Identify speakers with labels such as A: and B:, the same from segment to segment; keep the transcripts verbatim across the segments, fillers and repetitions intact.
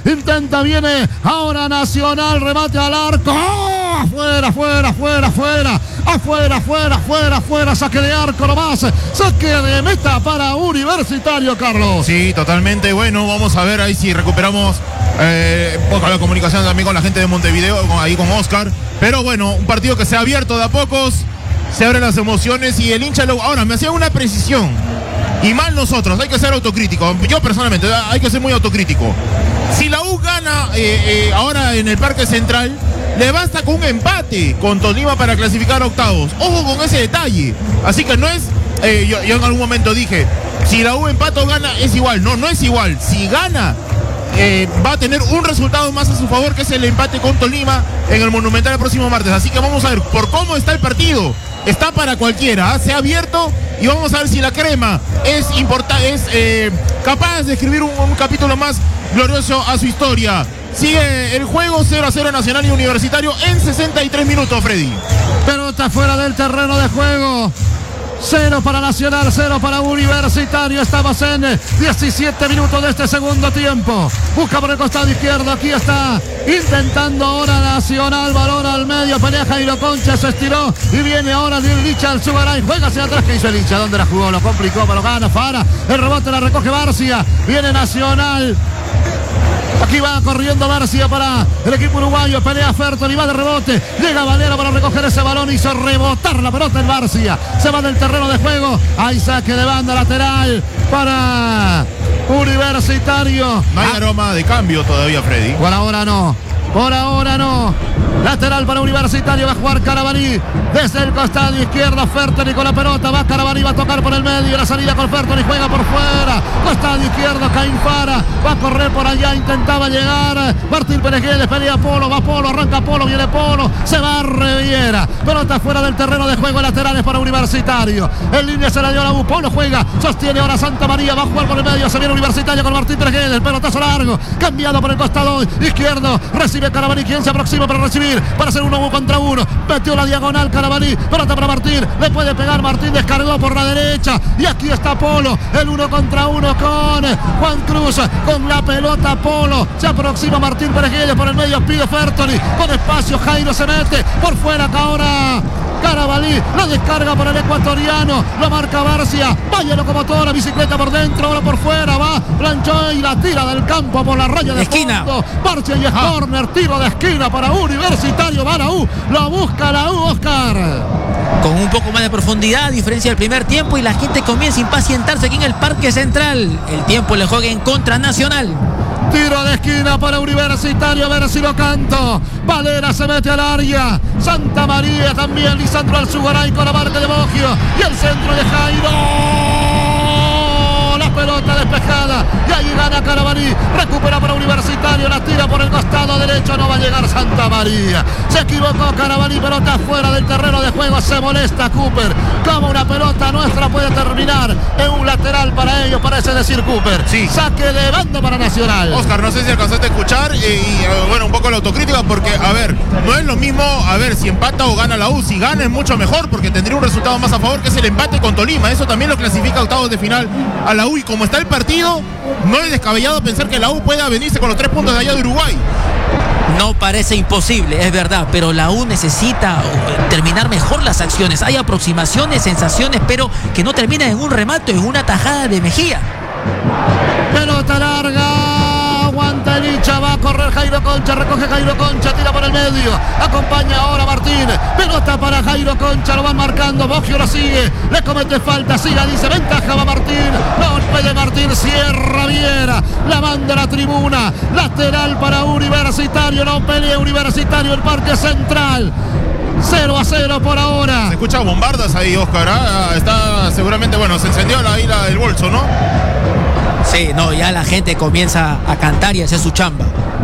A: intenta, viene ahora Nacional, remate al arco. ¡Oh! Afuera, afuera, afuera, afuera, afuera, afuera, afuera, afuera, saque de arco nomás, saque de meta para Universitario, Carlos.
B: Sí, totalmente. Bueno, vamos a ver ahí si recuperamos eh, poco la comunicación también con la gente de Montevideo, con, ahí con Oscar. Pero bueno, un partido que se ha abierto de a pocos, se abren las emociones y el hincha lo... Ahora, me hacía una precisión. Y mal nosotros, hay que ser autocrítico. Yo personalmente, hay que ser muy autocrítico. Si la U gana eh, eh, ahora en el Parque Central, le basta con un empate con Tolima para clasificar a octavos. Ojo con ese detalle. Así que no es, eh, yo, yo en algún momento dije, si la U empata o gana, es igual. No, no es igual. Si gana, eh, va a tener un resultado más a su favor, que es el empate con Tolima en el Monumental el próximo martes. Así que vamos a ver por cómo está el partido. Está para cualquiera, ¿eh? Se ha abierto y vamos a ver si la crema es, es eh, capaz de escribir un, un capítulo más glorioso a su historia. Sigue el juego cero a cero Nacional y Universitario en sesenta y tres minutos, Freddy.
A: Pelota fuera del terreno de juego. Cero para Nacional, cero para Universitario. Estamos en diecisiete minutos de este segundo tiempo. Busca por el costado izquierdo. Aquí está intentando ahora Nacional. Balón al medio. Pelea Jairo Concha. Se estiró y viene ahora el Licha al Sugaray. Juega hacia atrás. ¿Qué hizo el Licha? ¿Dónde la jugó? Lo complicó, pero gana Fara. El rebote la recoge Barcia. Viene Nacional. Aquí va corriendo Barcia para el equipo uruguayo. Pelea Ferton y va de rebote. Llega Valera para recoger ese balón. Hizo rebotar la pelota en Barcia. Se va del terreno de juego. Hay saque de banda lateral para Universitario.
B: No hay aroma de cambio todavía, Freddy.
A: Por ahora no. Por ahora no. Lateral para Universitario. Va a jugar Carabalí desde el costado izquierdo. Ferton con la pelota. Va Carabalí. Va a tocar por el medio. La salida con Ferton y juega por fuera. Costado izquierdo. Caín Fara. Va a correr por allá. Intentaba llegar. Martín Pérez pelea Polo. Va Polo. Arranca Polo. Viene Polo. Se va Reviera. Pelota fuera del terreno de juego. Laterales para Universitario. En línea se la dio la U. Polo juega. Sostiene ahora Santa María. Va a jugar por el medio. Se viene Universitario con Martín Pérez. El pelotazo largo. Cambiado por el costado izquierdo. Recibe Carabalí. Quien se aproxima para recibir. Para hacer un uno contra uno. Metió la diagonal Carabalí. Pelota para Martín. Le puede pegar Martín. Descargó por la derecha. Y aquí está Polo. El uno contra uno con Juan Cruz. Con la pelota Polo. Se aproxima Martín Pérez por el medio. Pide Fertoli. Con espacio Jairo se mete. Por fuera acá ahora Carabalí. La descarga por el ecuatoriano. Lo marca Barcia. Vaya locomotora. Bicicleta por dentro. Ahora por fuera. Va Planchó y la tira del campo por la raya de
C: esquina.
A: Fondo. Barcia y es ah. corner. Tiro de esquina para Universitario. Va la U. Lo busca la U, Oscar.
C: Con un poco más de profundidad, a diferencia del primer tiempo, y la gente comienza a impacientarse aquí en el Parque Central. El tiempo le juega en contra Nacional.
A: Tiro de esquina para Universitario, a ver si lo canto. Valera se mete al área. Santa María también. Lisandro Alzugaray con la marca de Bogio. Y el centro de Jairo. La pelota despejada. Y ahí gana Carabalí. Recupera para Universitario. La tira por el costado derecho. No va a llegar Santa María. Se equivocó Carabalí. Pelota fuera del terreno de juego. Se molesta Cooper. Como una pelota nuestra puede terminar en un lateral para ellos, parece decir Cooper.
B: Sí.
A: Saque de banda para Nacional.
B: Oscar, no sé si alcanzaste a escuchar y, y bueno, un poco la autocrítica porque, a ver, no es lo mismo, a ver, si empata o gana la U. Si gana es mucho mejor porque tendría un resultado más a favor, que es el empate con Tolima. Eso también lo clasifica a octavos de final a la U. Y como está el partido, no es descabellado pensar que la U pueda venirse con los tres puntos de allá de Uruguay.
C: No parece imposible, es verdad, pero la U necesita terminar mejor las acciones. Hay aproximaciones, sensaciones, pero que no termina en un remate, en una tajada de Mejía.
A: Pelota larga, aguanta el hincha, va a correr Jairo Concha, recoge Jairo Concha, tira por el medio, acompaña ahora Martín, pelota para Jairo Concha, lo van marcando, Bogio lo sigue, le comete falta, siga, dice, ventaja va Martín, golpe de Martín, cierra Viera, la manda a la tribuna, lateral para Universitario, no pelea Universitario, el Parque Central. cero a cero por ahora.
B: Se escucha bombardas ahí, Oscar. ¿eh? Está seguramente, bueno, se encendió la isla del bolso, ¿no?
C: Sí, no, ya la gente comienza a cantar y a hacer su chamba.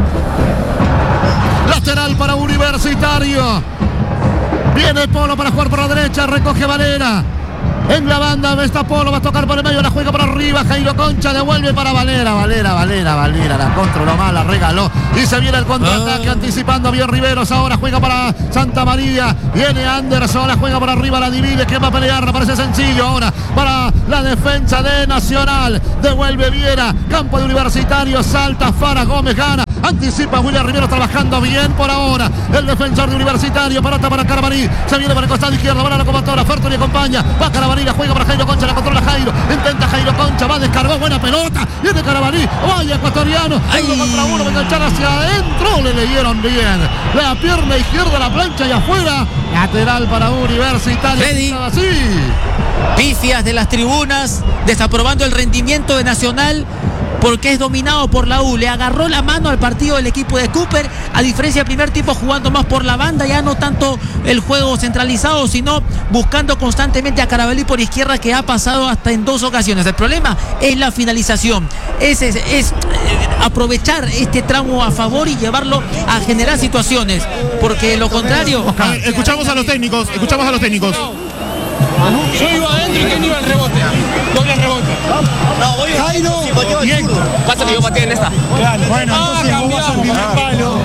A: Lateral para Universitario. Viene Polo para jugar por la derecha, recoge Valera. En la banda está Polo, va a tocar por el medio, la juega por arriba, Jairo Concha devuelve para Valera, Valera, Valera, Valera, la controló mal, la regaló y se viene el contraataque, ah. anticipando bien Riveros, ahora juega para Santa María, viene Anderson, la juega por arriba, la divide, ¿quién va a pelear? Parece sencillo ahora para la defensa de Nacional, devuelve Viera, campo de Universitario, salta Fara, Gómez gana, Anticipa William Rivero trabajando bien por ahora. El defensor de Universitario. Pelota para Carabalí. Se viene por el costado izquierdo. Va a la locomotora. Fertoli acompaña. Va Carabalí. La juega para Jairo Concha. La controla Jairo. Intenta Jairo Concha. Va, descargó. Buena pelota. Viene Carabalí. Vaya ecuatoriano. Uno contra uno. Va a enganchar hacia adentro. Le leyeron bien. La pierna izquierda, la plancha y afuera. Lateral para Universitario.
C: Freddy.
A: Así.
C: Pifias de las tribunas, desaprobando el rendimiento de Nacional porque es dominado por la U. Le agarró la mano al partido del equipo de Cooper, a diferencia del primer tiempo jugando más por la banda, ya no tanto el juego centralizado, sino buscando constantemente a Carabalí por izquierda, que ha pasado hasta en dos ocasiones. El problema es la finalización, es, es, es aprovechar este tramo a favor y llevarlo a generar situaciones, porque lo contrario...
B: A ver, escuchamos a los técnicos, escuchamos a los técnicos.
D: Yo iba adentro y ¿quién iba al rebote? Doble rebote.
E: No, voy a Jairo.
D: Directo.
E: Pasa que yo pateé en esta.
D: Claro. Bueno, ah, cambiamos, primer palo.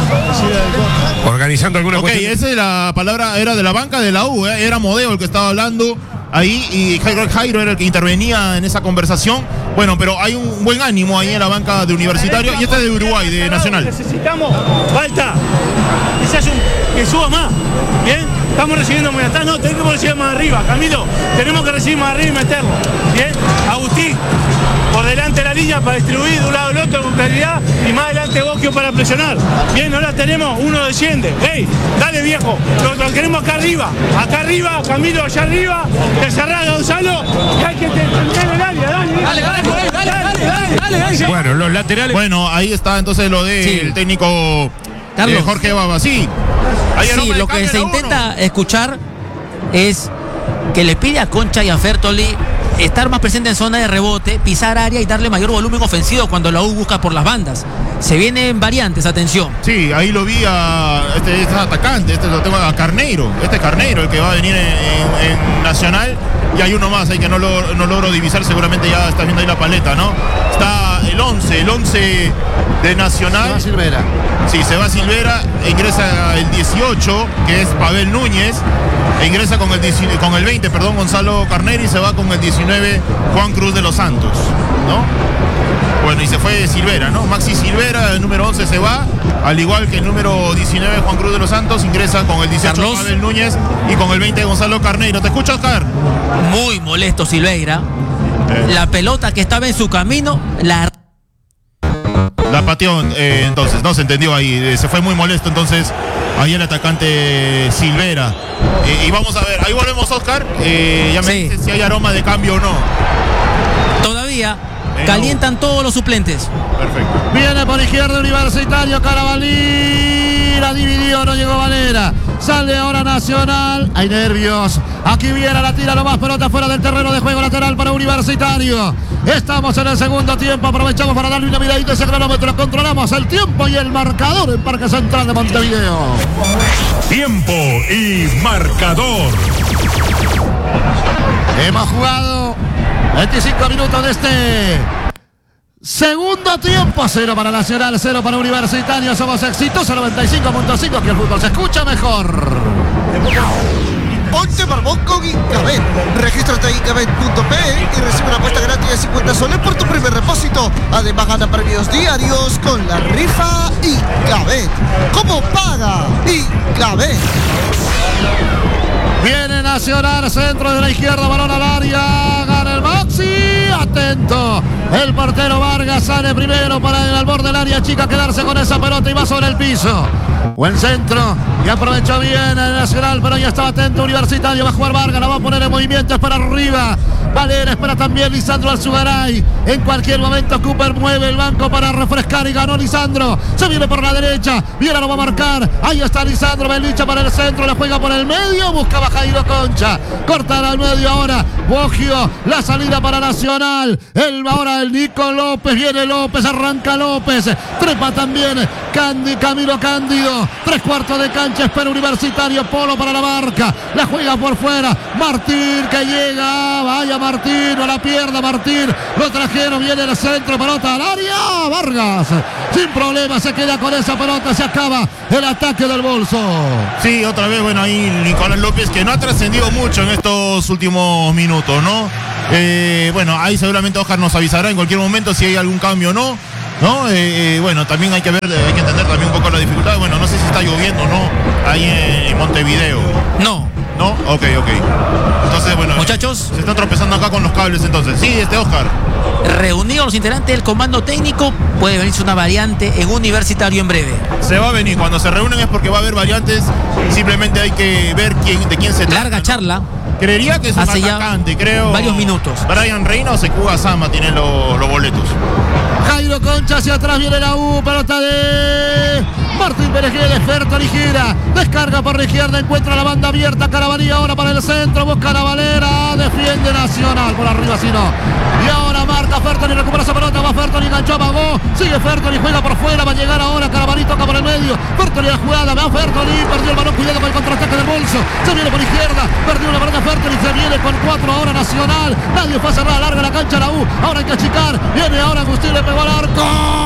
F: Organizando alguna
B: Ok,
F: cuestión.
B: esa es la palabra, era de la banca de la U, ¿eh? Era Modeo el que estaba hablando ahí y Jairo, Jairo era el que intervenía en esa conversación. Bueno, pero hay un buen ánimo ahí en la banca de Universitario y este es de Uruguay, de Nacional.
D: Necesitamos, falta, que, se un, que suba más, ¿bien? Estamos recibiendo muy atrás, no, tenemos que recibir más arriba, Camilo, tenemos que recibir más arriba y meterlo, ¿bien? Agustín, por delante de la línea para distribuir de un lado al otro con claridad y más adelante Bocchio para presionar. Bien, ahora tenemos, uno desciende, hey, dale viejo, lo, lo queremos acá arriba, acá arriba, Camilo allá arriba, que cerrada Gonzalo, y hay que terminar el área, dale, dale, dale, dale, dale, dale, dale, dale, dale.
F: Bueno, los laterales.
B: Bueno, ahí está entonces lo del
C: Sí.
B: técnico
C: Carlos.
B: eh, Jorge Babasí. Hay
C: Sí,
B: aroma de
C: lo que
B: cambio
C: se
B: en la uno.
C: intenta escuchar es que le pide a Concha y a Fertoli estar más presente en zona de rebote, pisar área y darle mayor volumen ofensivo cuando la U busca por las bandas. Se vienen variantes, atención.
B: Sí, ahí lo vi a este, este atacante, este lo tengo a Carneiro, este Carneiro, el que va a venir en, en- en Nacional, y hay uno más ahí que no, lo, no logro divisar, seguramente ya está viendo ahí la paleta, ¿no? Está el once, el once de Nacional.
A: Va Silvera.
B: Sí, se va Silvera, ingresa el dieciocho, que es Pavel Núñez, e ingresa con el, diecinueve con el veinte, perdón, Gonzalo Carneri, y se va con el diecinueve, Juan Cruz de los Santos, ¿no? Bueno, y se fue Silvera, ¿no? Maxi Silvera, el número once se va, al igual que el número diecinueve, Juan Cruz de los Santos, ingresa con el dieciocho,
C: Carlos.
B: Pavel Núñez, y con el veinte, Gonzalo Carneiro. ¿Te escuchas, Oscar?
C: Muy molesto Silveira.
B: Eh.
C: La pelota que estaba en su camino, la...
B: La pateó, eh, entonces, no se entendió ahí, eh, se fue muy molesto entonces ahí el atacante Silvera. Eh, y vamos a ver, ahí volvemos, Oscar, eh, ya me
C: Sí.
B: dices si hay aroma de cambio o no.
C: Todavía
B: Eh,
C: calientan todos los suplentes.
B: Perfecto.
A: Viene por izquierda Universitario, Carabalí, la dividió, no llegó Valera. Sale ahora Nacional, hay nervios. Aquí viene, la tira nomás, pelota fuera del terreno de juego, lateral para Universitario. Estamos en el segundo tiempo, aprovechamos para darle una miradita a ese cronómetro. Controlamos el tiempo y el marcador en Parque Central de Montevideo.
F: Tiempo y marcador.
A: Hemos jugado veinticinco minutos de este segundo tiempo. Cero para Nacional, cero para Universitario. Somos exitosos, noventa y cinco punto cinco. Que el fútbol se escucha mejor.
E: Ponte barbón con Incabet. Regístrate en incabet punto pe y recibe una apuesta gratis de cincuenta soles por tu primer repósito. Además, gana premios diarios con la rifa Incabet. ¿Cómo paga Incabet?
A: Viene Nacional, centro de la izquierda, balón al área, gana el Maxi, atento, el portero Vargas sale primero para el al borde del área chica quedarse con esa pelota y va sobre el piso. Buen centro, y aprovechó bien el Nacional, pero ya estaba atento Universitario, va a jugar Vargas, la va a poner en movimiento, es para arriba, Valera espera también Lisandro Alzugaray, en cualquier momento Cooper mueve el banco para refrescar y ganó Lisandro, se viene por la derecha, Viera lo va a marcar, ahí está Lisandro, Belicha para el centro, la juega por el medio, buscaba Jairo Concha, cortará al medio ahora, Bocchio, la salida para Nacional, el ahora el Nico López, viene López, arranca López, trepa también Candy, Camilo Cándido, tres cuartos de cancha, espera Universitario, Polo para la marca, la juega por fuera, Martín que llega, vaya Martín, no la pierda Martín, lo trajeron, viene el centro, pelota al área, Vargas, sin problema se queda con esa pelota, se acaba el ataque del bolso.
B: Sí, otra vez, bueno, ahí Nicolás López, que no ha trascendido mucho en estos últimos minutos, ¿no? Eh, bueno, ahí seguramente Oscar nos avisará en cualquier momento si hay algún cambio o no. ¿no? Eh, eh, bueno, también hay que ver, hay que entender también un poco la dificultad. Bueno, no sé si está lloviendo o no ahí en Montevideo.
C: No.
B: ¿No? Ok, ok. Entonces, bueno.
C: Muchachos.
B: Se están tropezando acá con los cables entonces. Sí, este Oscar.
C: Reunidos los integrantes del comando técnico, puede venirse una variante en Universitario en breve.
B: Se va a venir. Cuando se reúnen es porque va a haber variantes. Simplemente hay que ver quién, de quién se trata.
C: Larga charla.
B: Creería que es un
C: Hace
B: atacante, creo.
C: Varios minutos.
B: Brian Reina o Sekuga Sama tienen lo, los boletos.
A: Jairo Concha hacia atrás, viene la U, pelota de Martín Perejil, Ferton y gira, descarga por la izquierda, encuentra la banda abierta, Carabalí ahora para el centro, busca la Valera, defiende Nacional, por arriba si no. Y ahora marca Ferton y recupera esa pelota, va Ferton y enganchó, vagó, sigue Ferton y juega por fuera, va a llegar ahora, Carabalí toca por el medio, Ferton y la jugada, va Ferton y perdió el balón, cuidado con el contraataque del bolso, se viene por izquierda, perdió la pelota Ferton y se viene con cuatro ahora Nacional, nadie fue a cerrar, larga la cancha la U, ahora hay que achicar, viene ahora Agustín, le pegó al arco,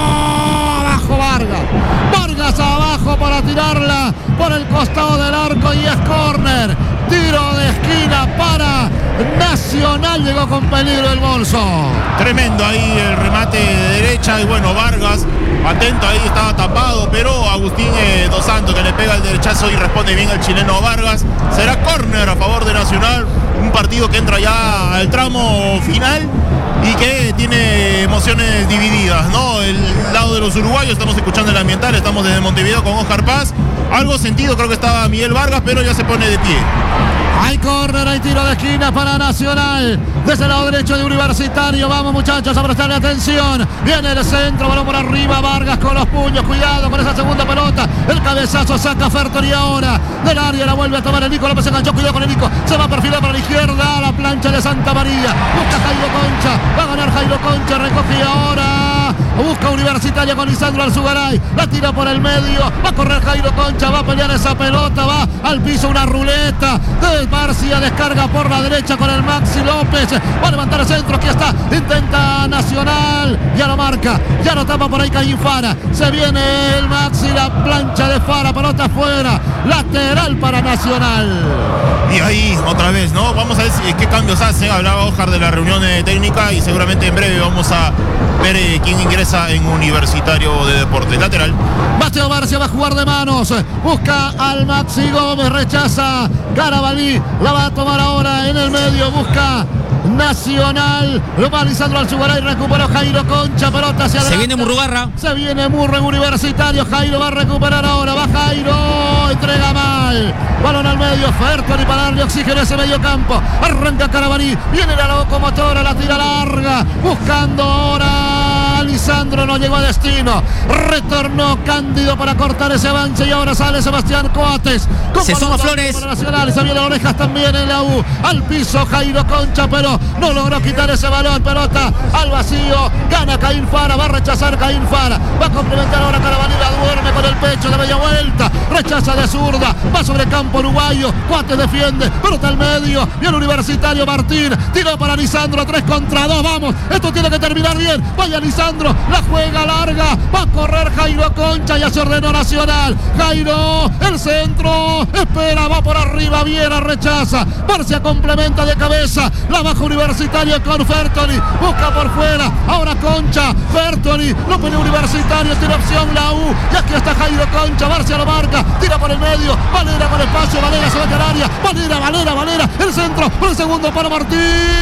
A: abajo Vargas, Vargas abajo para tirarla por el costado del arco y es córner, tiro de esquina para Nacional, llegó con peligro el bolso.
B: Tremendo ahí el remate de derecha y bueno, Vargas, atento ahí, estaba tapado, pero Agustín eh, Dos Santos que le pega el derechazo y responde bien el chileno Vargas. Será córner a favor de Nacional, un partido que entra ya al tramo final y que tiene emociones divididas, ¿no? El lado de los uruguayos, estamos escuchando el ambiental, estamos desde Montevideo con Oscar Paz. Algo sentido creo que estaba Miguel Vargas, pero ya se pone de pie.
A: Hay córner, hay tiro de esquina para Nacional. Desde el lado derecho de Universitario. Vamos muchachos a prestarle atención. Viene el centro, balón por arriba. Vargas con los puños. Cuidado con esa segunda pelota. El cabezazo saca Ferton y ahora del área la vuelve a tomar el Nico. López enganchó. Cuidado con el Nico. Se va a perfilar para la izquierda. A la plancha de Santa María. Busca Jairo Concha. Va a ganar Jairo Concha. Recoge ahora. Busca Universitario con Lisandro Alzugaray. La tira por el medio. Va a correr Jairo Concha. Va a pelear esa pelota. Va al piso una ruleta. De Marcia descarga por la derecha con el Maxi López. Va a levantar el centro. Aquí está. Intenta Nacional. Ya lo marca. Ya lo tapa por ahí Caín Fara. Se viene el Maxi. La plancha de Fara. Pelota afuera. Lateral para Nacional.
B: Y ahí otra vez, ¿no? Vamos a ver si, qué cambios hace. Hablaba Oscar de la reunión eh, técnica y seguramente en breve vamos a ver eh, quién ingresa en Universitario de Deportes. Lateral.
A: Mateo Barcia va a jugar de manos. Busca al Maxi Gómez. Rechaza Carabalí. La va a tomar ahora en el medio. Busca Nacional. Lo va Lisandro Alzugaray. Recuperó Jairo Concha. Pelota hacia adelante.
C: Se viene Murrugarra.
A: Se viene Murro en Universitario. Jairo va a recuperar ahora. Va Jairo. Entrega mal. Balón al medio. Ferton y para darle oxígeno a ese medio campo. Arranca Carabalí. Viene la locomotora. La tira larga. Buscando ahora. Lisandro no llegó a destino. Retornó Cándido para cortar ese avance. Y ahora sale Sebastián Coates.
C: Se suma Flores.
A: Nacional. Se viene Orejas también en la U. Al piso Jairo Concha. Pero no logró quitar ese balón. Pelota al vacío. Gana Caín Fara. Va a rechazar Caín Fara. Va a complementar ahora Carabalí. La duerme con el pecho de media vuelta. Rechaza de zurda. Va sobre el campo uruguayo. Coates defiende. Pelota al medio. Viene Universitario Martín. Tiró para Lisandro. tres contra dos. Vamos. Esto tiene que terminar bien. Vaya Lisandro. La juega larga. Va a correr Jairo Concha. Ya se ordenó Nacional. Jairo. El centro. Espera. Va por arriba. Viera. Rechaza. Barcia complementa de cabeza. La baja Universitario con Fertoli. Busca por fuera. Ahora Concha. Fertoli. Lo pone Universitario. Tiene opción la U. Y aquí está Jairo Concha. Barcia lo marca. Tira por el medio. Valera con espacio. Valera se mete al área. Valera, Valera, Valera. El centro. Por el segundo para Martín.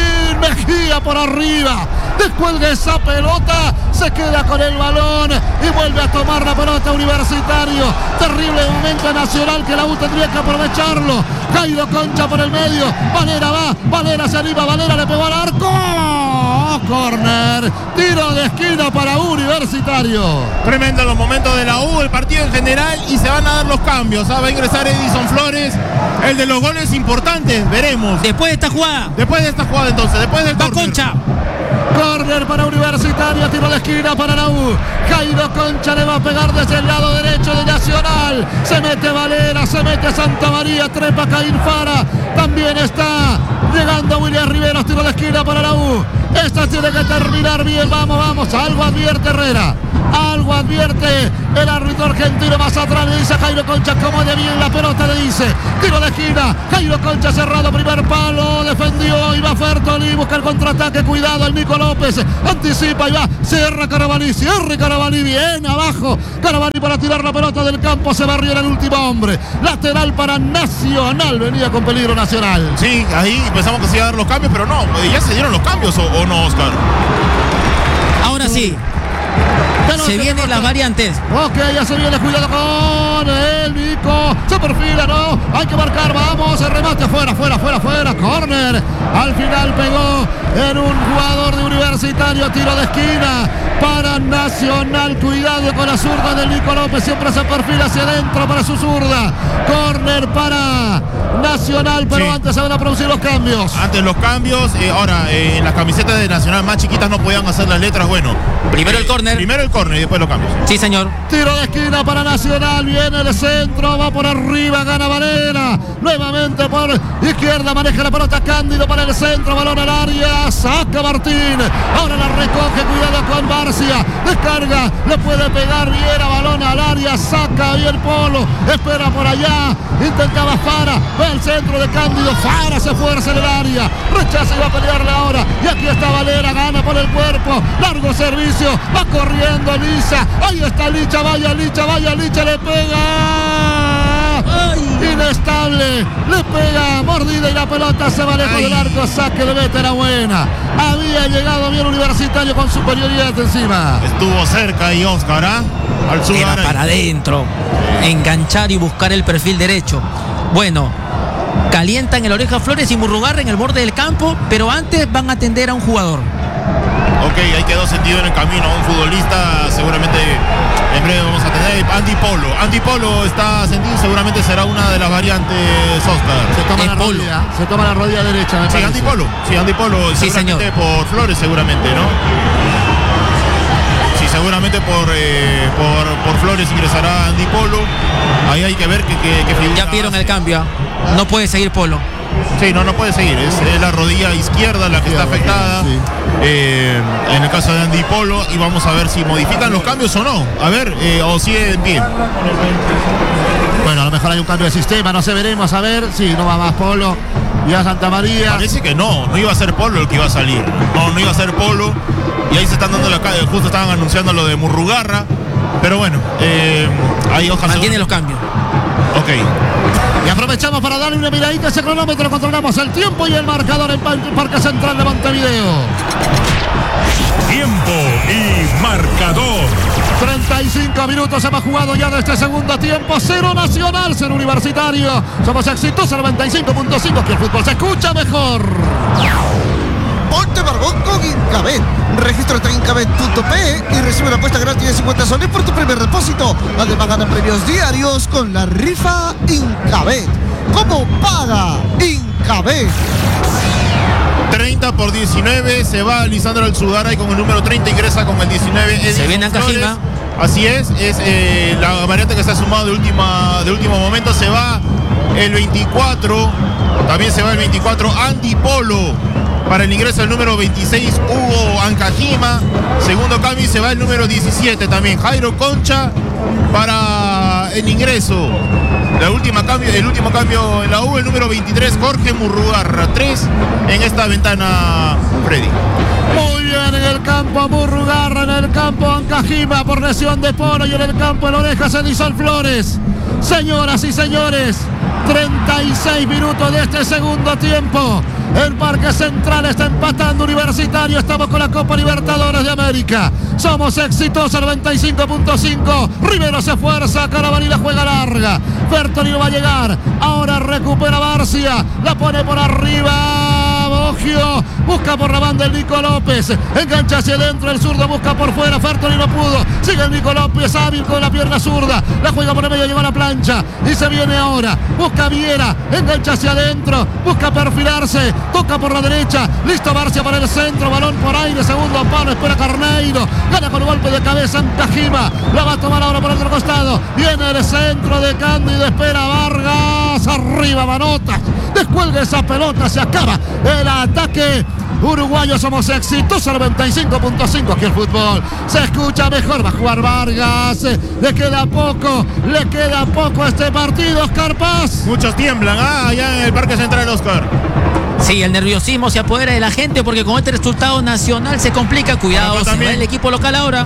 A: Mejía por arriba. Descuelga esa pelota. Se queda con el balón. Y vuelve a tomar la pelota Universitario. Terrible momento Nacional que la U tendría que aprovecharlo. Jairo Concha por el medio. Valera va. Valera se anima. Valera le pegó al arco. Oh, corner. Tiro de esquina para Universitario.
B: Tremendo los momentos de la U, el partido en general, y se van a dar los cambios. ¿Ah? Va a ingresar Edison Flores. El de los goles importantes. Veremos.
C: Después de esta jugada.
B: Después de esta jugada entonces. Después del
C: Va
B: córner.
C: Concha.
A: Corner para Universitario, tiro de esquina para la U. Jairo Concha le va a pegar desde el lado derecho de Nacional. Se mete Valera, se mete Santa María, trepa Caín Fara. También está llegando William Riveros, tiro de esquina para la U. Esta tiene que terminar bien, vamos, vamos, algo advierte Herrera. Algo advierte el árbitro argentino más atrás. Le dice a Jairo Concha cómo de bien la pelota. Le dice tiro de esquina. Jairo Concha cerrado, primer palo. Defendió y va Fertoli. Busca el contraataque. Cuidado el Nico López. Anticipa y va. Cierra Carabalí. Cierra Carabalí. Bien abajo. Carabalí para tirar la pelota del campo. Se barrió el último hombre. Lateral para Nacional. Venía con peligro Nacional.
B: Sí, ahí pensamos que se iban a dar los cambios, pero no. ¿Ya se dieron los cambios o, o no, Oscar?
C: Ahora sí.
A: Pero
C: se vienen las variantes.
A: Ok, ya se viene, cuidado con el Nico. Se perfila, ¿no? Hay que marcar, vamos. El remate afuera, afuera, afuera, afuera. Corner. Al final pegó en un jugador de Universitario. Tiro de esquina para Nacional. Cuidado con la zurda del Nico López. Siempre se perfila hacia adentro para su zurda. Corner para Nacional, pero sí. Antes se van a producir los cambios.
B: Antes los cambios. Eh, ahora, eh, en las camisetas de Nacional más chiquitas no podían hacer las letras. Bueno.
C: Primero el córner.
B: Primero el córner y después los cambios.
C: Sí, señor.
A: Tiro de esquina para Nacional. Viene el centro. Va por arriba. Gana Varela. Nuevamente por izquierda. Maneja la pelota Cándido para el centro. Balón al área. Saca Martín. Ahora la recoge. Cuidado con Barcia. Descarga. Le puede pegar bien a balón al área. Saca bien Polo. Espera por allá. Intentaba Fara. Va el centro de Cándido. Fara se fuerza en el área. Rechaza y va a pelearle ahora. Y aquí está Valera. Gana por el cuerpo. Largo servicio. Va corriendo Licha. Ahí está Licha. Vaya Licha. Vaya Licha. Le pega. Ay. Inestable. Le pega. Mordida y la pelota se va lejos del arco. Saque de meta. Era buena. Había llegado bien Universitario con superioridad encima.
B: Estuvo cerca y Oscar, ¿ah? Al sur.
C: Era para adentro. Enganchar y buscar el perfil derecho. Bueno. Calientan el Oreja Flores y Murrugarra en el borde del campo, pero antes van a atender a un jugador.
B: Ok, ahí quedó sentido en el camino. Un futbolista, seguramente en breve vamos a tener. Andy Polo. Andy Polo está sentido, seguramente será una de las variantes, Oscar.
A: Se toma, la rodilla, se toma la rodilla derecha. Me
B: sí,
A: parece.
B: Andy Polo. Sí, Andy Polo,
C: sí,
B: seguramente
C: señor.
B: Por Flores, seguramente, ¿no? Sí, seguramente por, eh, por, por Flores ingresará Andy Polo. Ahí hay que ver que, que, que figura.
C: Ya pidieron el cambio. No puede seguir Polo.
B: Sí, no, no puede seguir. Es, es la rodilla izquierda la que está afectada. Sí. Eh, en el caso de Andy Polo. Y vamos a ver si modifican los cambios o no. A ver, eh, o sigue en pie.
A: Bueno, a lo mejor hay un cambio de sistema. No sé, veremos. A ver si sí, no va más Polo. Ya Santa María.
B: Parece que no. No iba a ser Polo el que iba a salir. No, no iba a ser Polo. Y ahí se están dando la calle. Justo estaban anunciando lo de Murrugarra. Pero bueno, eh, ahí Oscar
C: mantiene los cambios.
B: Ok.
A: Y aprovechamos para darle una miradita a ese cronómetro. Controlamos el tiempo y el marcador en Parque Central de Montevideo.
F: Tiempo y marcador.
A: treinta y cinco minutos hemos jugado ya de este segundo tiempo. Cero Nacional, cero Universitario. Somos exitosos noventa y cinco punto cinco. Que el fútbol se escucha mejor.
E: Ponte Barbón con Incabet. Regístrate en incabet punto pe y recibe una apuesta gratis de cincuenta soles por tu primer depósito. Además gana premios diarios con la rifa Incabet. ¿Cómo paga Incabet?
B: treinta por diecinueve. Se va Lisandro Alzugaray con el número treinta. Ingresa con el diecinueve.
C: Se
B: Edison
C: viene Ancajima.
B: Así es. Es eh, la variante que se ha sumado de, última, de último momento. Se va el veinticuatro. También se va el veinticuatro. Andy Polo. Para el ingreso el número veintiséis, Hugo Ancajima. Segundo cambio y se va el número diecisiete también, Jairo Concha. Para el ingreso, la última cambio, el último cambio en la U, el número veintitrés, Jorge Murrugarra. Tres en esta ventana, Freddy.
A: Muy bien en el campo Murrugarra, en el campo Ancajima por lesión de Polo y en el campo el Orejas Edison Flores. Señoras y señores, treinta y seis minutos de este segundo tiempo. El Parque Central está empatando Universitario. Estamos con la Copa Libertadores de América. Somos exitosos, noventa y cinco punto cinco. Rivero se esfuerza, Carabalí la juega larga. Fertoli no va a llegar. Ahora recupera Barcia. La pone por arriba. Bogio. Busca por la banda el Nico López. Engancha hacia adentro el zurdo. Busca por fuera. Fertoli no pudo. Sigue el Nico López hábil con la pierna zurda. La juega por el medio. Llegó a la plancha. Y se viene ahora. Busca Viera. Engancha hacia adentro. Busca perfilarse. Toca por la derecha. Listo Barcia para el centro. Balón por aire. Segundo palo. Espera Carneiro. Gana con golpe de cabeza Ancajima. La va a tomar ahora por el otro costado. Viene el centro de Cándido. Espera Vargas. Arriba Manotas. Descuelga esa pelota. Se acaba el ataque uruguayos somos éxitos, noventa y cinco punto cinco. Aquí el fútbol se escucha mejor. Va a jugar Vargas. Le queda poco, le queda poco a este partido, Oscar Paz.
B: Muchos tiemblan, ah, allá en el Parque Central, Oscar.
C: Sí, el nerviosismo se apodera de la gente porque con este resultado Nacional se complica. Cuidado, se va el equipo local ahora.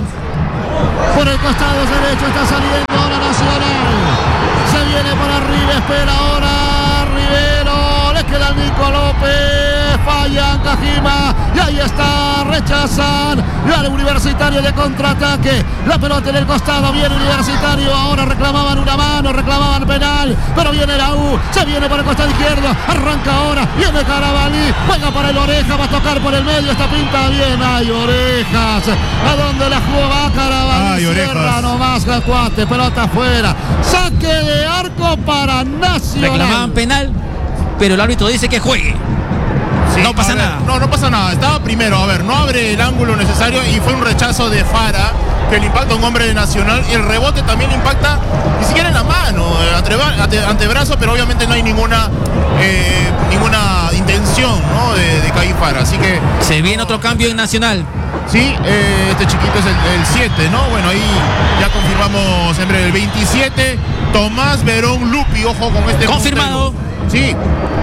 A: Por el costado derecho está saliendo ahora Nacional. Se viene por arriba, espera ahora Rivero. Le queda el Nico López. Fallan Cajima. Y ahí está, rechazan. Y al Universitario de contraataque. La pelota en el costado, viene Universitario. Ahora reclamaban una mano, reclamaban penal. Pero viene la U, se viene por el costado izquierdo. Arranca ahora, viene Carabalí. Juega para el Oreja, va a tocar por el medio. Esta pinta bien, hay Orejas. ¿A dónde la jugó? Va Carabalí.
B: Ay,
A: Cierra nomás, Cuate, pelota afuera. Saque de arco para Nacional.
C: Reclamaban penal, pero el árbitro dice que juegue.
B: Sí,
C: no pasa
B: ver,
C: nada.
B: No, no pasa nada. Estaba primero, a ver, no abre el ángulo necesario y fue un rechazo de Fara que le impacta a un hombre de Nacional. Y el rebote también impacta ni siquiera en la mano, eh, ante, antebrazo, pero obviamente no hay ninguna eh, ninguna intención, ¿no? de, de caer Fara. Así que
C: se viene otro cambio en Nacional.
B: Sí, eh, este chiquito es el siete, ¿no? Bueno, ahí ya confirmamos siempre el veintisiete. Tomás Verón Lupi, ojo con este.
C: Confirmado.
B: Puntero. Sí.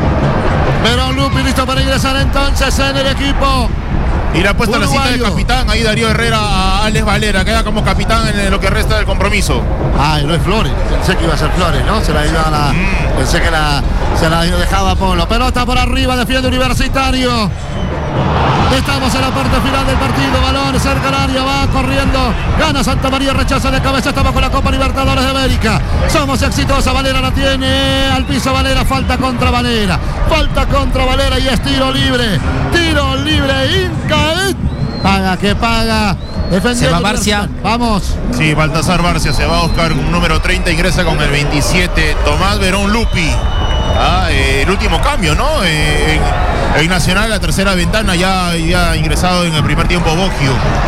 A: Verón Lupi listo para ingresar entonces en el equipo.
B: Y le ha puesto la cita de capitán ahí Darío Herrera a Alex Valera, queda como capitán en lo que resta del compromiso.
A: Ay, no es Flores, pensé que iba a ser Flores, ¿no? Se la iba a la. Mm. Pensé que la, se la dejaba Polo. Pelota por arriba, defiende Universitario. Estamos en la parte final del partido. Balón cerca al área, va corriendo. Gana Santa María, rechaza de cabeza. Está bajo la Copa Libertadores de América. Somos exitosa. Valera la tiene. Al piso Valera. Falta contra Valera. Falta contra Valera y es tiro libre. Tiro libre. Inca. Paga que paga.
C: Se va Barcia.
A: Vamos.
B: Sí, Baltasar Barcia se va a Oscar número treinta. Ingresa con el veintisiete. Tomás Verón Lupi. Ah, eh, el último cambio, ¿no? Eh, en, en Nacional, la tercera ventana, ya, ya ingresado en el primer tiempo Boggio.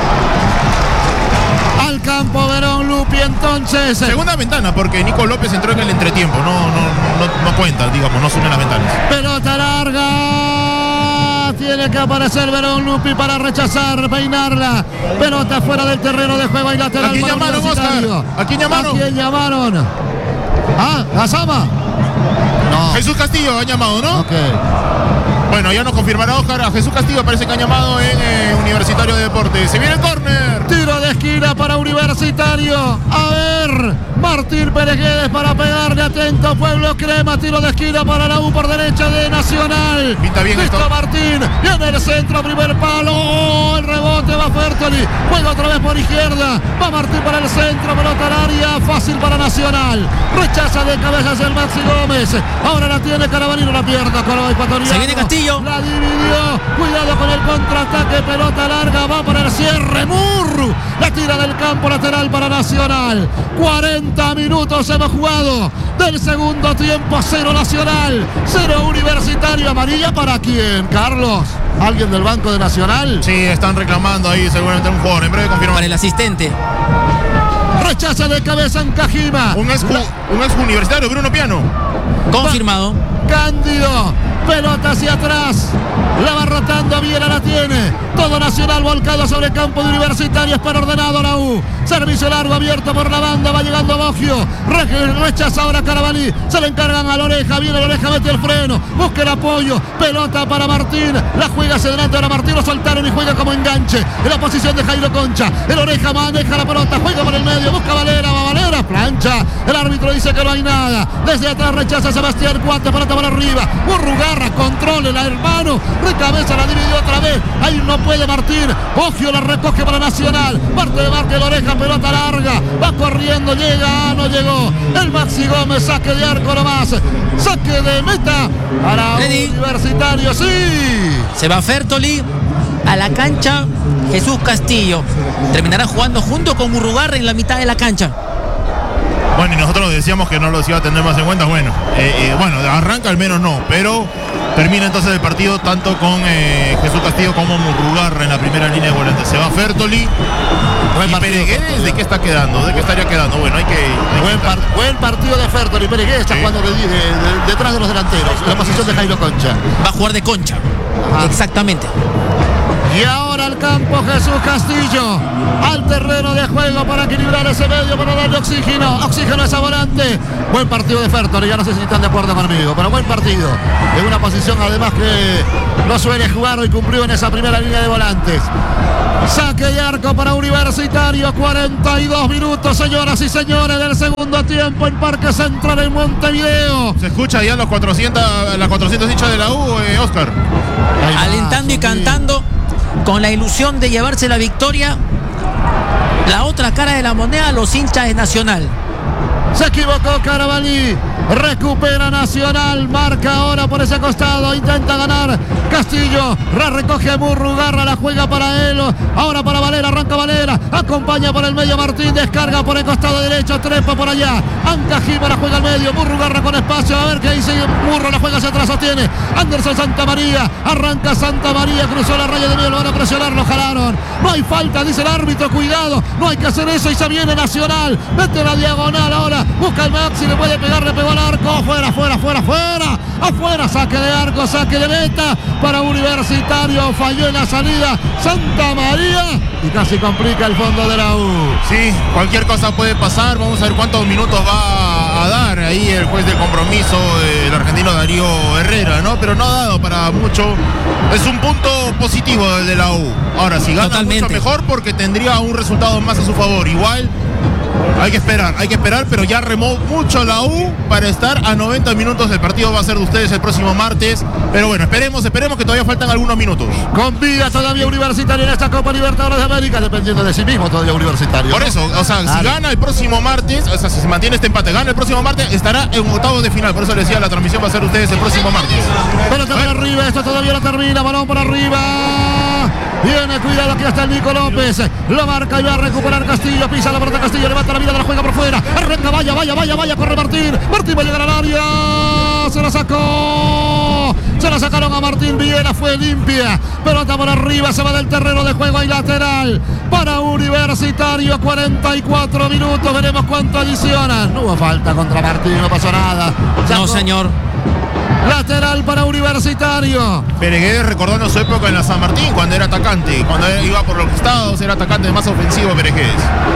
A: Al campo Verón Lupi entonces.
B: Segunda ventana, porque Nico López entró en el entretiempo. No, no, no, no cuenta, digamos, no sumen las ventanas.
A: Pelota larga. Tiene que aparecer Verón Lupi para rechazar, peinarla. Pelota fuera del terreno de juego y lateral.
B: ¿A quién llamaron, Oscar?
A: ¿A quién llamaron? ¿A quién llamaron? ¿Ah? ¿A Sama? No.
B: Jesús Castillo han llamado, ¿no?
A: Ok.
B: Bueno, ya nos confirmará Oscar. A Jesús Castillo parece que han llamado en eh, Universitario de Deportes. Se viene el córner.
A: Tiro de esquina para Universitario. A ver, Martín Pérez para pegarle. Atento, Pueblo Crema. Tiro de esquina para la U por derecha de Nacional.
B: Pinta bien
A: Listo
B: esto.
A: Martín. Viene el centro, primer palo. El rebote va Fertoli. Juega otra vez por izquierda. Va Martín para el centro. Pelota al área. Fácil para Nacional. Rechaza de cabezas el Maxi Gómez. Ahora la tiene Carabalí, la pierda con el ecuatoriano.
C: Se viene Castillo.
A: La dividió. Cuidado con el contraataque. Pelota larga. Va para el cierre. Murru. La tira del campo lateral para Nacional. cuarenta minutos hemos jugado. Del segundo tiempo. Cero Nacional. Cero Universitario. Amarilla para quién, Carlos. ¿Alguien del banco de Nacional?
B: Sí, están reclamando ahí seguramente un jugador. En breve confirmamos.
C: Para el asistente.
A: Rechaza de cabeza en Cajima.
B: Un ex, un ex universitario, Bruno Piano.
C: Confirmado.
A: Cándido. Pelota hacia atrás. La va rotando, Viera la tiene. Todo Nacional volcado sobre el campo de Universitario. Es para ordenado la U. Servicio largo abierto por la banda. Va llegando Boggio. Re rechaza ahora Carabalí. Se le encargan a la Oreja. Viene la Oreja, mete el freno. Busca el apoyo. Pelota para Martín. La juega hacia adelante. Ahora Martín lo soltaron y juega como enganche. En la posición de Jairo Concha. El Oreja maneja la pelota. Juega por el medio. Busca Valera. Va Valera. Plancha. El árbitro dice que no hay nada. Desde atrás rechaza Sebastián Cuate. Pelota para arriba. Burrugarra. Controle la hermano. Recabeza, la dividió otra vez. Ahí no puede Martín. Boggio la recoge para Nacional. Parte de Marque la Oreja. Pelota larga. Va corriendo. Llega. No llegó. El Maxi Gómez. Saque de arco nomás. Saque de meta. Para
C: Ready.
A: Universitario. Sí.
C: Se va Fertoli a la cancha. Jesús Castillo. Terminará jugando junto con Murrugarra en la mitad de la cancha.
B: Bueno, y nosotros decíamos que no los iba a tener más en cuenta. Bueno, eh, eh, bueno, arranca al menos no, pero termina entonces el partido tanto con eh, Jesús Castillo como Murrugarra en la primera línea de volantes. Se va Fertoli.
A: Buen
B: ¿Y Peregués de qué está quedando? ¿De qué estaría quedando? Bueno, hay que... Hay
A: Buen,
B: que
A: par buen partido de Fertoli. Peregués está
B: Sí.
A: jugando de, de, de, detrás de los delanteros. En la posición de Jairo Concha.
C: Va a jugar de concha.
A: Ajá.
C: Exactamente.
A: Y ahora al campo Jesús Castillo, al terreno de juego para equilibrar ese medio, para darle oxígeno, oxígeno a esa volante. Buen partido de Fertoli, ya no sé si están de acuerdo conmigo, pero buen partido. En una posición además que no suele jugar y cumplió en esa primera línea de volantes. Saque de arco para Universitario, cuarenta y dos minutos, señoras y señores, del segundo tiempo en Parque Central en Montevideo.
B: Se escucha ya los cuatrocientos, las cuatrocientos hinchas de la U, eh, Oscar.
C: Alentando y cantando con la ilusión de llevarse la victoria. La otra cara de la moneda, los hinchas de Nacional.
A: Se equivocó Carabalí, recupera Nacional, marca ahora por ese costado, intenta ganar Castillo, la recoge a Murrugarra, la juega para él, ahora para Valera, arranca Valera, acompaña por el medio Martín, descarga por el costado derecho, trepa por allá, Anca Gima la juega al medio, Murrugarra con espacio, a ver qué dice Murro, la juega hacia atrás, sostiene, Anderson Santa María, arranca Santa María, cruzó la raya de medio, lo van a presionar, lo jalaron, no hay falta, dice el árbitro, cuidado, no hay que hacer eso y se viene Nacional, mete la diagonal ahora, busca el Maxi, le puede pegar, le pegó al arco, fuera, fuera, fuera, fuera, afuera, saque de arco, saque de meta para Universitario, falló en la salida Santa María y casi complica el fondo de la U.
B: Sí, cualquier cosa puede pasar, vamos a ver cuántos minutos va a dar ahí el juez del compromiso, el argentino Darío Herrera, ¿no? Pero no ha dado para mucho, es un punto positivo del de la U. Ahora, si gana
C: Totalmente.
B: mucho mejor porque tendría un resultado más a su favor, igual. Hay que esperar, hay que esperar, pero ya remó mucho la U para estar a noventa minutos. El partido va a ser de ustedes el próximo martes. Pero bueno, esperemos, esperemos que todavía faltan algunos minutos.
A: Con vida todavía Universitario en esta Copa Libertadores de América, dependiendo de sí mismo todavía Universitario.
B: Por eso, o sea,
A: Claro.
B: si gana el próximo martes, o sea, si se mantiene este empate, gana el próximo martes, estará en octavos de final. Por eso les decía, la transmisión va a ser de ustedes el próximo martes.
A: Pelota por arriba, esto todavía no termina, balón por arriba. Viene, cuidado, aquí está el Nico López. Lo marca y va a recuperar Castillo. Pisa la pelota Castillo, levanta la vida, la juega por fuera. Arranca, vaya, vaya, vaya, vaya, corre Martín. Martín va a llegar al área. Se la sacó. Se la sacaron a Martín Viera, fue limpia. Pelota por arriba, se va del terreno de juego y lateral. Para Universitario, cuarenta y cuatro minutos. Veremos cuánto adicionan. No hubo falta contra Martín, no pasó nada. Sacó.
C: No, señor.
A: Lateral para Universitario.
B: Peregués recordando su época en la San Martín, cuando era atacante, cuando iba por los costados, era atacante más ofensivo Peregués.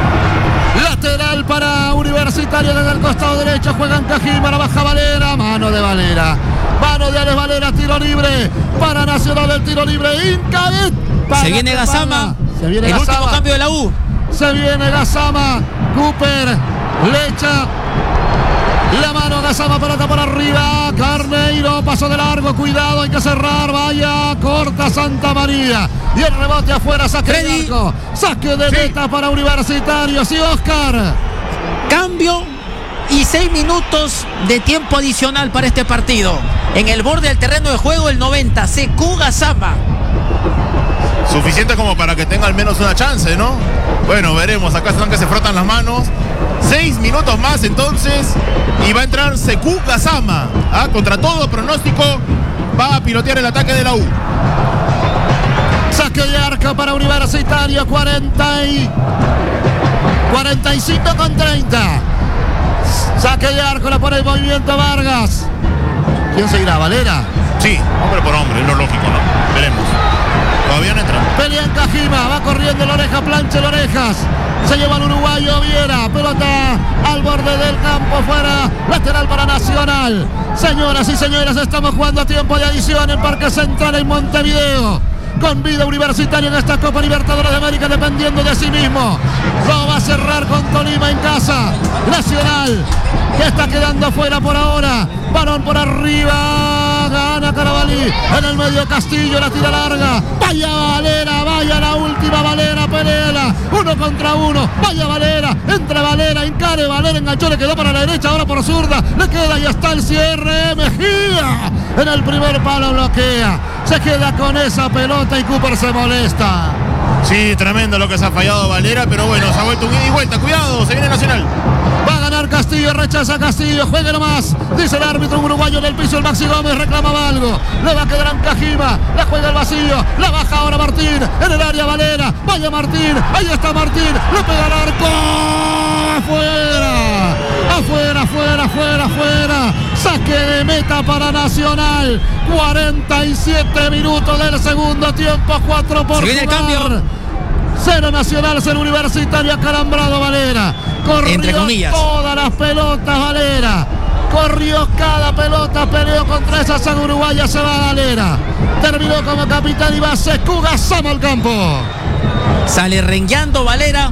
A: Lateral para Universitario desde el costado derecho. Juegan Cajima, la baja Valera. Mano de Valera. Mano de Alex Valera, tiro libre. Para Nacional el tiro libre. Incabet.
C: Se viene Gazama.
A: Se viene
C: El último
A: Gazama.
C: cambio de la U.
A: Se viene Gazama. Cooper. Lecha. La mano Gazama, pelota por arriba. Carneiro, paso de largo, cuidado, hay que cerrar. Vaya, corta Santa María. Y el rebote afuera, saque de
C: Freddy.
A: arco. Saque de meta para Universitario. Sí, Oscar.
C: Cambio y seis minutos de tiempo adicional para este partido. En el borde del terreno de juego, el noventa. Sekou Gazama.
B: Suficiente como para que tenga al menos una chance, ¿no? Bueno, veremos. Acá están que se frotan las manos. Seis minutos más entonces. Y va a entrar Sekou Gazama. ¿Ah? Contra todo pronóstico, va a pilotear el ataque de la U.
A: Saque de arco para Universitario. cuarenta y... cuarenta y cinco con treinta. Saque de arco, la pone el movimiento Vargas. ¿Quién seguirá? ¿Valera?
B: Sí, hombre por hombre, es lo lógico, ¿no? Veremos. Todavía no entra.
A: Pelea en Cajima, va corriendo la oreja, plancha la orejas. Se lleva el uruguayo Viera, pelota al borde del campo, fuera, lateral para Nacional. Señoras y señores, estamos jugando a tiempo de adición en Parque Central en Montevideo. Con vida Universitario en esta Copa Libertadores de América, dependiendo de sí mismo. Lo va a cerrar con Tolima en casa. Nacional, que está quedando fuera por ahora. Balón por arriba, gana Carabalí. En el medio Castillo, la tira larga. Vaya Valera, vaya la última Valera, pelea. Uno contra uno, vaya Valera. Entra Valera, encare Valera, enganchó, le quedó para la derecha, ahora por zurda. Le queda y está el cierre. Mejía en el primer palo bloquea. Se queda con esa pelota y Cooper se molesta.
B: Sí, tremendo lo que se ha fallado Valera, pero bueno, se ha vuelto un ida y vuelta. Cuidado, se viene Nacional.
A: Va a ganar Castillo, rechaza Castillo, juegue nomás. Dice el árbitro, un uruguayo en el piso, el Maxi Gómez reclamaba algo. Le va a quedar en Cajima, la juega el vacío, la baja ahora Martín, en el área Valera. Vaya Martín, ahí está Martín, le pega al arco. Afuera, afuera, afuera, afuera, afuera. Saque de meta para Nacional. cuarenta y siete minutos del segundo tiempo. cuatro por
C: jugar. El cambio.
A: Cero Nacional, cero Universitario. Acalambrado Valera. Corrió
C: entre comillas
A: todas las pelotas Valera. Corrió cada pelota, peleó contra esa saga uruguaya, se va Valera. Terminó como capitán y va Sekou Gassama al campo.
C: Sale rengueando Valera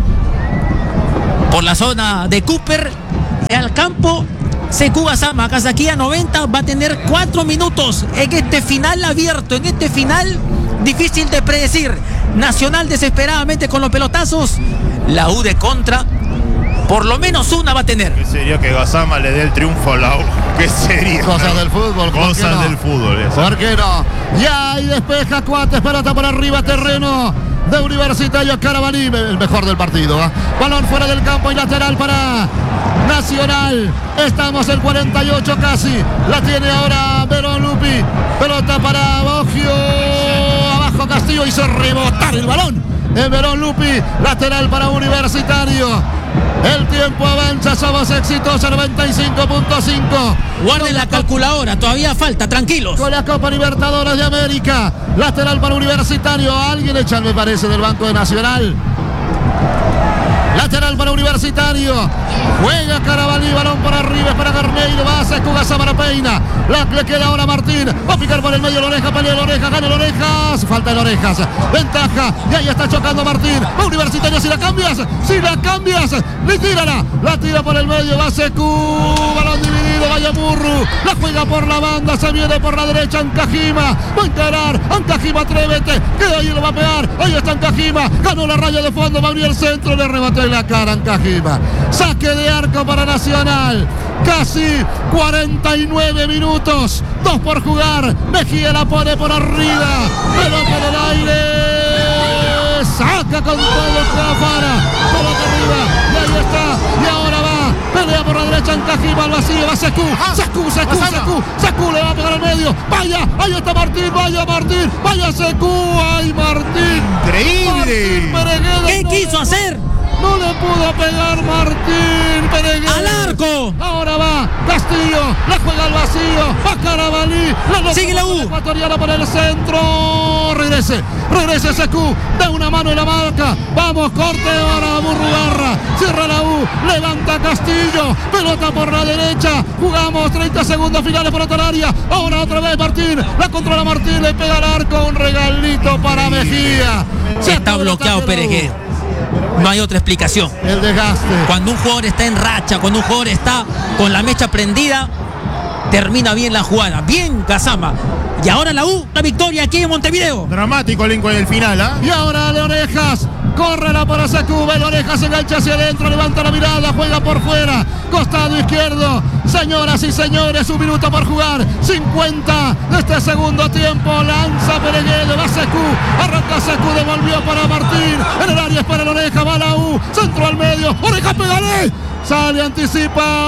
C: por la zona de Cooper. Al campo Sekou Gassama. Casaquilla noventa va a tener cuatro minutos en este final abierto, en este final difícil de predecir. Nacional desesperadamente con los pelotazos. La U de contra. Por lo menos una va a tener.
B: ¿Qué sería que Gassama le dé el triunfo a la U? ¿Qué sería?
A: Cosas del fútbol.
B: Cosas no? del fútbol. Eso.
A: ¿Por qué no? Ya y despeja Cuates, pelota por arriba, terreno de Universitario. Carabalí, el mejor del partido. ¿eh? Balón fuera del campo y lateral para Nacional. Estamos en cuarenta y ocho casi. La tiene ahora Verón Lupi. Pelota para Boggio. Abajo Castillo, hizo rebotar el balón. En Verón Lupi, lateral para Universitario. El tiempo avanza, somos exitosos, noventa y cinco punto cinco.
C: Guarden la calculadora, todavía falta, tranquilos.
A: Con la Copa Libertadores de América. Lateral para Universitario. Alguien echan, me parece, del banco de Nacional. Lateral para Universitario. Juega Carabalí, balón por arriba, es para Garneiro. Va a Sekou Gassama, la peina. La, le queda ahora Martín. Va a picar por el medio Loreja, pelea Loreja, gana Lorejas. Falta de Lorejas. Ventaja. Y ahí está chocando Martín. Va Universitario, si la cambias. Si la cambias. Le tírala. La tira por el medio. Va Sekou. Balón dividido. Vaya Murru. La juega por la banda. Se viene por la derecha. Ancajima. Va a encarar. Ancajima, atrévete. Queda ahí, lo va a pegar. Ahí está Ancajima. Ganó la raya de fondo. Va a abrir el centro. Le remató en la cara Ancajima. Saque de arco para Nacional. Casi cuarenta y nueve minutos. Dos por jugar. Mejía la pone por arriba. Pelota en el aire. Saca con todo Cafara. Pelota arriba. Y ahí está. Y ahora va. Pelea por la derecha Ancajima al vacío. Va Sekou. Sekou, Sekou, Sekou. Sekou le va a pegar al medio. Vaya. Ahí está Martín. Vaya Martín. Vaya Sekou. Ay Martín.
B: Increíble.
A: Martín
C: ¿Qué
A: no
C: quiso hacer?
A: No le pudo pegar Martín Pereguero.
C: ¡Al arco!
A: Ahora va Castillo, la juega al vacío, va Carabalí, la
C: sigue la U.
A: Ecuatoriana por el centro. Regrese, regrese Sekou, da una mano en la marca. Vamos, corte ahora Burrugarra. Cierra la U, levanta Castillo, pelota por la derecha. Jugamos treinta segundos finales por otra área. Ahora otra vez Martín, la controla Martín, le pega al arco, un regalito para Mejía.
C: Se está bloqueado Pereguero. No hay otra explicación.
A: El desgaste.
C: Cuando un jugador está en racha, cuando un jugador está con la mecha prendida, termina bien la jugada. Bien Gassama. Y ahora la U, la victoria aquí en Montevideo.
B: Dramático el en el final, ¿ah?
A: ¿eh? Y ahora de Orejas. Córrela para Sekou, el Orejas se engancha hacia adentro, levanta la mirada, juega por fuera, costado izquierdo. Señoras y señores, un minuto por jugar, cincuenta de este segundo tiempo. Lanza Pereguero, va Sekou, arranca Sekou, devolvió para Martín. En el área es para el Oreja, va la U, centro al medio, Oreja, pégale. Sale, anticipa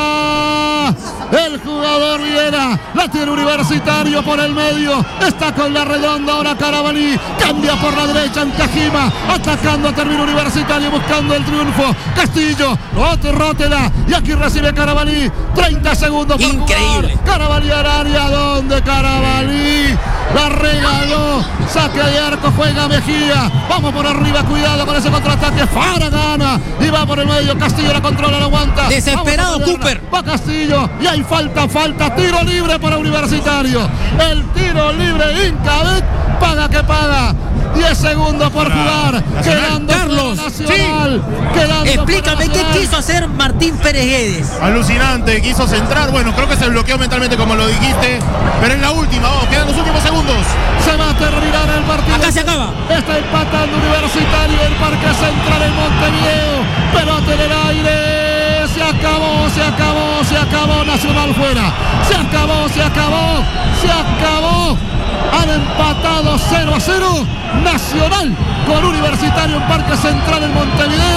A: ahora el jugador Viera. La tiene Universitario por el medio. Está con la redonda ahora Carabalí. Cambia por la derecha Ancajima. Atacando, termina Universitario buscando el triunfo. Castillo, rote, rótela. Y aquí recibe Carabalí. treinta segundos por
C: increíble
A: jugar. Carabalí al área. ¿Dónde Carabalí? La regaló. Saque de arco, juega Mejía. Vamos por arriba, cuidado con ese contraataque. Fara gana. Y va por el medio. Castillo la controla. La aguanta.
C: Desesperado Cooper.
A: Va Castillo y hay falta, falta, tiro libre para Universitario. El tiro libre Incabet, paga que paga. diez segundos por para jugar.
B: Nacional.
A: Quedando
C: Carlos,
A: Nacional.
C: Sí.
A: Quedando
C: Explícame qué quiso hacer Martín Pereguedes.
B: Alucinante, quiso centrar. Bueno, creo que se bloqueó mentalmente como lo dijiste. Pero es la última, vamos, quedan los últimos segundos.
A: Se va a terminar el partido.
C: Acá se acaba.
A: Está empatando Universitario el Parque Central en Montevideo. Pelota en el aire. Se acabó, se acabó, se acabó. Nacional fuera. Se acabó, se acabó, se acabó. Han empatado cero a cero. Nacional con Universitario en Parque Central en Montevideo.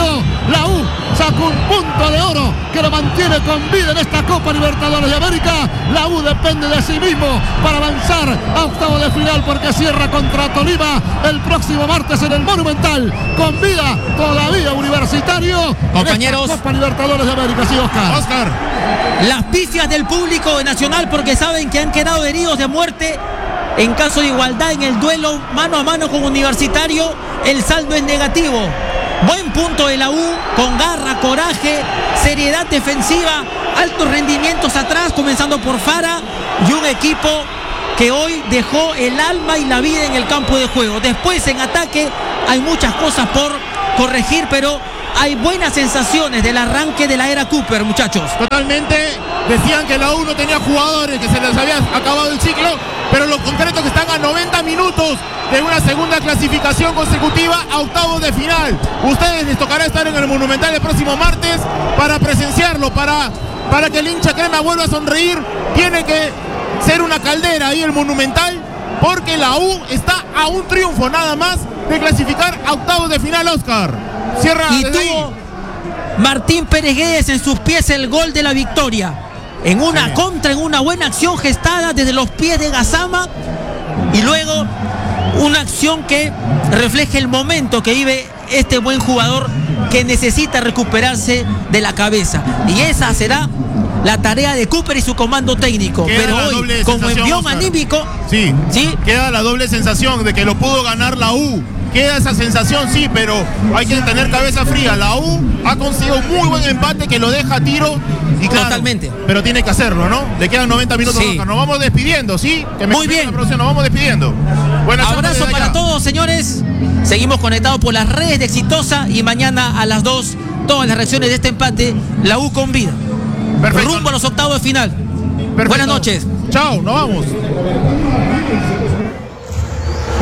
A: La U sacó un punto de oro que lo mantiene con vida en esta Copa Libertadores de América. La U depende de sí mismo para avanzar a octavo de final, porque cierra contra Tolima el próximo martes en el Monumental. Con vida todavía Universitario.
C: Compañeros,
A: Copa Libertadores de América, sí, Oscar.
B: Oscar.
C: Las pifias del público de Nacional, porque saben que han quedado heridos de muerte. En caso de igualdad en el duelo mano a mano con Universitario, el saldo es negativo. Buen punto de la U, con garra, coraje, seriedad defensiva, altos rendimientos atrás, comenzando por Fara, y un equipo que hoy dejó el alma y la vida en el campo de juego. Después, en ataque, hay muchas cosas por corregir, pero hay buenas sensaciones del arranque de la era Cooper, muchachos.
B: Totalmente. Decían que la U no tenía jugadores, que se les había acabado el ciclo, pero lo concreto es que están a noventa minutos de una segunda clasificación consecutiva a octavos de final. Ustedes les tocará estar en el Monumental el próximo martes para presenciarlo, para, para que el hincha crema vuelva a sonreír. Tiene que ser una caldera ahí el Monumental, porque la U está a un triunfo nada más de clasificar a octavos de final, Oscar. Cierra
C: Y
B: desde ahí.
C: tuvo Martín Pérez Guedes en sus pies el gol de la victoria. En una
B: Sí.
C: contra, en una buena acción gestada desde los pies de Gazama. Y luego una acción que refleja el momento que vive este buen jugador, que necesita recuperarse de la cabeza. Y esa será la tarea de Cooper y su comando técnico.
B: Queda
C: Pero
B: la
C: hoy,
B: doble
C: como
B: sensación,
C: envión
B: Oscar.
C: anímico,
B: Sí,
C: ¿sí?
B: queda la doble sensación de que lo pudo ganar la U. Queda esa sensación, sí, pero hay que tener cabeza fría. La U ha conseguido muy buen empate que lo deja a tiro. Y claro,
C: Totalmente.
B: pero tiene que hacerlo, ¿no? Le quedan noventa minutos.
C: Sí.
B: Oscar. Nos vamos despidiendo, ¿sí? Que me
C: Muy
B: confirme
C: bien.
B: la producción, nos vamos despidiendo. Buenas tardes
C: Abrazo
B: desde
C: para
B: acá.
C: todos, señores. Seguimos conectados por las redes de Exitosa, y mañana a las dos todas las reacciones de este empate. La U con vida.
B: Perfecto.
C: Rumbo a los octavos de final.
B: Perfecto.
C: Buenas noches.
B: Chao, nos vamos.